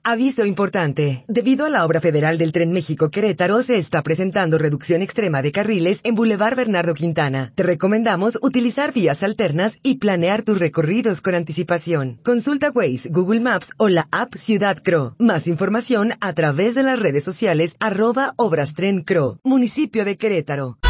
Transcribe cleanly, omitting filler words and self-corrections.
Aviso importante. Debido a la obra federal del Tren México-Querétaro, se está presentando reducción extrema de carriles en Boulevard Bernardo Quintana. Te recomendamos utilizar vías alternas y planear tus recorridos con anticipación. Consulta Waze, Google Maps o la app Ciudad Cro. Más información a través de las redes sociales @Obras Tren Cro. Municipio de Querétaro.